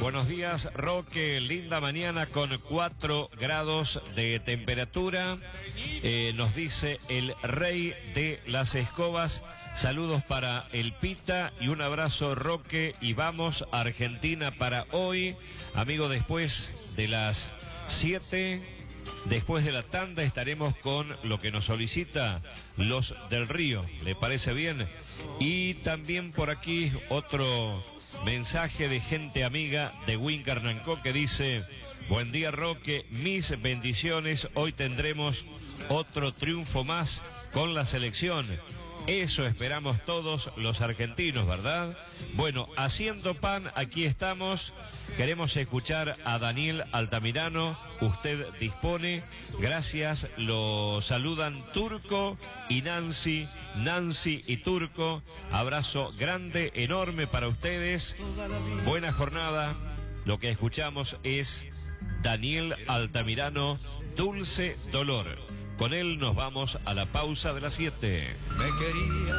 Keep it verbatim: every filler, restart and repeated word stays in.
Buenos días, Roque. Linda mañana con cuatro grados de temperatura. Eh, nos dice el rey de las escobas. Saludos para el Pita y un abrazo, Roque. Y vamos a Argentina para hoy. Amigo, después de las siete, después de la tanda, estaremos con lo que nos solicita Los del Río. ¿Le parece bien? Y también por aquí otro mensaje de gente amiga de Wincarnancó que dice: buen día, Roque, mis bendiciones, hoy tendremos otro triunfo más con la selección. Eso esperamos todos los argentinos, ¿verdad? Bueno, haciendo pan, aquí estamos. Queremos escuchar a Daniel Altamirano. Usted dispone. Gracias. Lo saludan Turco y Nancy. Nancy y Turco. Abrazo grande, enorme para ustedes. Buena jornada. Lo que escuchamos es Daniel Altamirano, Dulce Dolor. Con él nos vamos a la pausa de las siete. Me quería